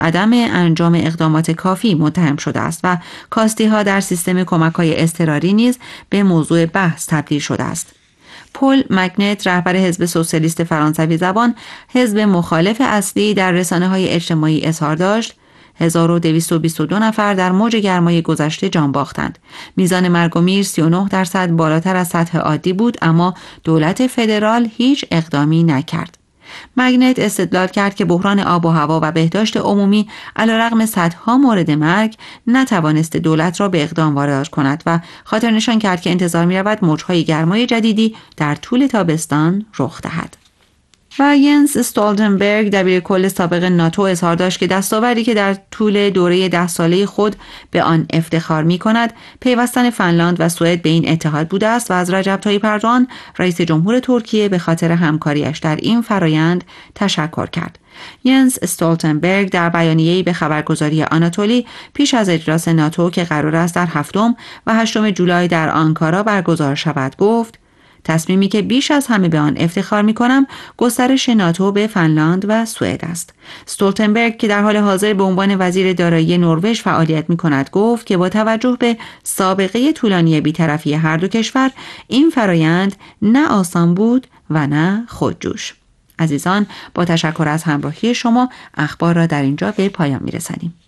عدم انجام اقدامات کافی متهم شده است و کاستی‌ها در سیستم کمک‌های اضطراری نیز به موضوع بحث تبدیل شده است. پل مکنت، رهبر حزب سوسیالیست فرانسوی زبان، حزب مخالف اصلی در رسانه‌های اجتماعی اظهار داشت 1222 نفر در موج گرمای گذشته جان باختند. میزان مرگ و میر 39% بالاتر از سطح عادی بود، اما دولت فدرال هیچ اقدامی نکرد. مگنت استدلال کرد که بحران آب و هوا و بهداشت عمومی علیرغم صدها مورد مرگ نتوانست دولت را به اقدام وادار کند و خاطر نشان کرد که انتظار می‌رود موج‌های گرمای جدیدی در طول تابستان رخ دهد. و ینس استولتنبرگ، دبیرکل سابق ناتو، اظهار داشت که دستاوردی که در طول دوره 10 ساله خود به آن افتخار می کند پیوستن فنلاند و سوئد به این اتحاد بوده است و از رجب طیب اردوغان رئیس جمهور ترکیه به خاطر همکاریش در این فرایند تشکر کرد. ینس استولتنبرگ در بیانیه‌ای به خبرگزاری آناتولی پیش از اجلاس ناتو که قرار است در 7 و 8 جولای در آنکارا برگزار شود گفت: تصمیمی که بیش از همه به آن افتخار می کنم گسترش ناتو به فنلاند و سوئد است. استولتنبرگ که در حال حاضر به عنوان وزیر دارایی نروژ فعالیت می کند گفت که با توجه به سابقه طولانی بی‌طرفی هر دو کشور این فرایند نه آسان بود و نه خودجوش. عزیزان، با تشکر از همراهی شما اخبار را در اینجا به پایان می رسانیم.